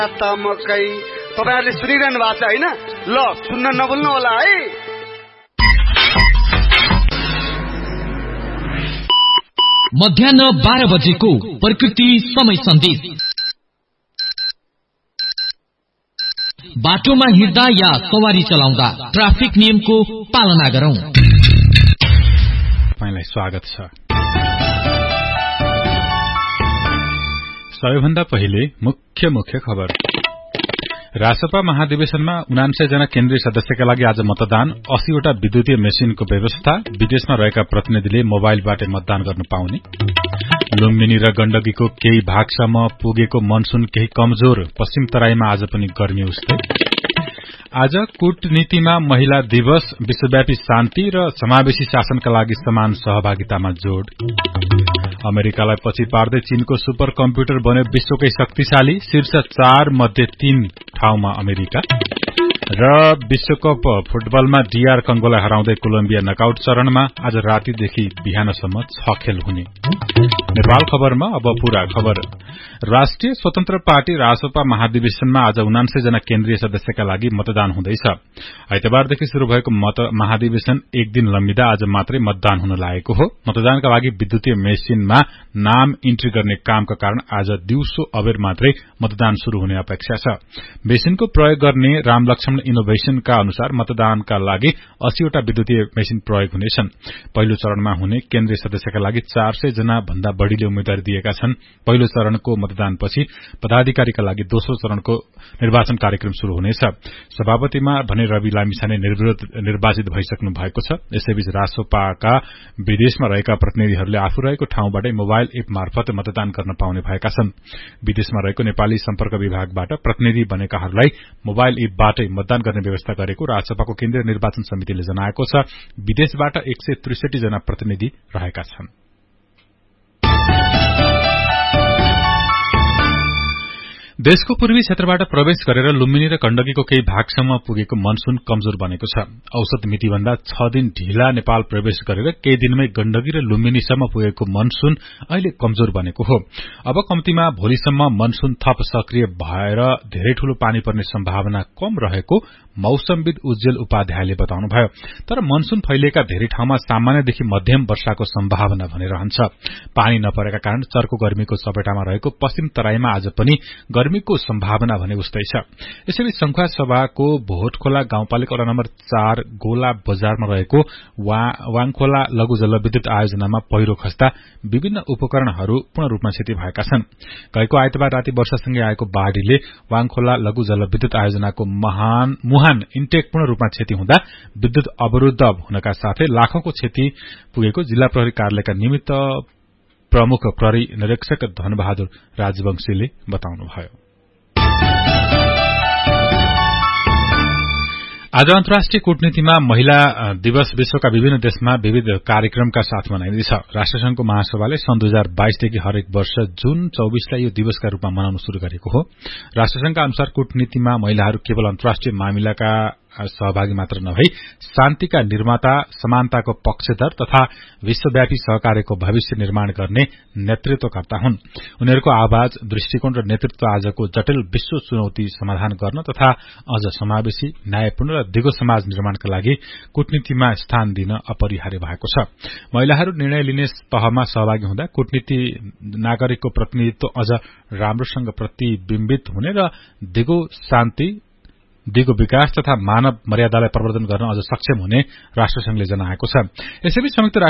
मकै तपाईहरुले सुनिरहनु भएको छ हैन? ल सुन्न नभुल्नु होला है। मध्याह्न 12 बजेको प्रकृति समय सन्देश। बाटोमा हिँड्दा या सवारी चलाउँदा ट्राफिक नियमको पालना गरौं। तपाईलाई स्वागत छ। सबैभन्दा पहिले मुख्य खबर। रासपा महाधिवेशनमा 79 जना केन्द्रीय सदस्यका लागि आज मतदान। 80 वटा विद्युतीय मेसिनको व्यवस्था। विदेशमा रहेका प्रतिनिधिले मोबाइलबाट मतदान गर्न पाउने। लुम्बिनी र गण्डकीको केही भागसम्म पुगेको मनसुन केही कमजोर। पश्चिम तराईमा आज पनि गर्मी उस्तै। आज कूटनीतिमा महिला दिवस। विश्वव्यापी शान्ति र समावेशी शासनका लागि समान सहभागितामा जोड़। अमेरिकालाई पछि पार्दै चीनको सुपर कम्प्युटर बन्यो विश्वकै शक्तिशाली। शीर्ष 4 मध्ये 3 ठाउँमा अमेरिका। र विश्वकप फुटबलमा डीआर कंगोलाई हराउँदै कोलम्बिया नकआउट चरणमा। आज रातिदेखि बिहानसम्म 6 खेल हुने। नेपाल खबरमा अब पूरा खबर। राष्ट्रिय स्वतन्त्र पार्टी रासपा महाधिवेशनमा आज 79 जना केन्द्रीय सदस्यका लागि मतदान हुँदैछ। आइतबारदेखि शुरू भएको महाधिवेशन एक दिन लम्बिँदा आज मात्रै मतदान हुन लागेको हो। मतदानका लागि विद्युतीय मेसिनमा नाम इन्ट्री गर्ने कामका कारण आज दिउँसो अबेर मात्रै मतदान शुरू हुने अपेक्षा छ। मेसिनको प्रयोग गर्ने रामलक्ष्मण इनोभेशनका अनुसार मतदानका लागि 80 वटा विद्युतीय मेसिन प्रयोग हुनेछन्। पहिलो चरणमा हुने केन्द्रीय सदस्यका लागि 400 जना भन्दा बढ़ीले उम्मेदवारी दिएका छन्। पहिलो चरणको मतदानपछि पदाधिकारीका लागि दोस्रो चरणको निर्वाचन कार्यक्रम शुरू हुनेछ। सभापतिमा भने रवि लामिछाने निर्विरोध निर्वाचित भइसक्नु भएको छ। यसैबीच रासोपाका विदेशमा रहेका प्रतिनिधिहरूले आफू रहेको ठाउँबाटै मोबाइल एप मार्फत मतदान गर्न पाउने भएका छन्। विदेशमा रहेको नेपाली सम्पर्क विभागबाट प्रतिनिधि बनेकाहरूलाई मोबाइल एपबाटै मतदान गर्ने व्यवस्था गरेको रासपाको केन्द्रीय निर्वाचन समितिले जनाएको छ। विदेशबाट 163 जना प्रतिनिधि रहेका छन्। देशको पूर्वी क्षेत्रबाट प्रवेश गरेर लुम्बिनी र गण्डकीको केही भागसम्म पुगेको मनसुन कमजोर बनेको छ। औसत मितिभन्दा 6 दिन ढिला नेपाल प्रवेश गरेर केही दिनमै गण्डकी र लुम्बिनीसम्म पुगेको मनसुन अहिले कमजोर बनेको हो। अब कम्तीमा भोलिसम्म मनसुन थप सक्रिय भएर धेरै ठूलो पानी पर्ने सम्भावना कम रहेको मौसमविद उज्जवल उपाध्यायले बताउनुभयो। तर मनसुन फैलिएका धेरै ठाउँमा सामान्यदेखि मध्यम वर्षाको सम्भावना भने रहन्छ। पानी नपरेका कारण चर्को गर्मीको सपेटामा रहेको पश्चिम तराईमा आज पनि गर्मीको सम्भावना भने उस्तै छ। यसैबीच संखुवा सभाको भोटखोला गाउँपालिका वडा नम्बर 4 गोला बजारमा रहेको वाङखोला लघु जलविद्युत आयोजनामा पहिरो खस्दा विभिन्न उपकरणहरू पूर्ण रूपमा क्षति भएका छन्। गएको आइतबार राति वर्षासँगै आएको बाढ़ीले वाङखोला लघु जलविद्युत आयोजनाको मुहान इन्टेक पूर्ण रूपमा क्षति हुँदा विद्युत अवरूद्ध हुनका साथै लाखौंको क्षति पुगेको जिल्ला प्रहरी कार्यालयका निमित्त प्रमुख प्रहरी निरीक्षक धनबहादुर राजवंशीले बताउनुभयो। आज अन्तर्राष्ट्रिय कूटनीतिमा महिला दिवस विश्वका विभिन्न देशमा विविध कार्यक्रमका साथ मनाइँदैछ। राष्ट्रसंघको महासभाले सन् 2022 देखि हरेक वर्ष जुन 24 लाई यो दिवसका रूपमा मनाउन शुरू गरेको हो। राष्ट्रसंघका अनुसार कूटनीतिमा महिलाहरू केवल अन्तर्राष्ट्रिय मामिलाका सहभागी मात्र नभई शान्तिका निर्माता, समानताको पक्षधर तथा विश्वव्यापी सहकार्यको भविष्य निर्माण गर्ने नेतृत्वकर्ता हुन्। उनीहरूको आवाज, दृष्टिकोण र नेतृत्व आजको जटिल विश्व चुनौती समाधान गर्न तथा अझ समावेशी, न्यायपूर्ण र दिगो समाज निर्माणका लागि कूटनीतिमा स्थान दिन अपरिहार्य भएको छ। महिलाहरू निर्णय लिने तहमा सहभागी हुँदा कूटनीति नागरिकको प्रतिनिधित्व अझ राम्रोसँग प्रतिबिम्बित हुने र दिगो शान्ति, दिगो विकास तथा मानव मर्यादालाई प्रवर्धन गर्न अझ सक्षम हुने राष्ट्रसंघले जनाएको छ। यसैबीच संयुक्त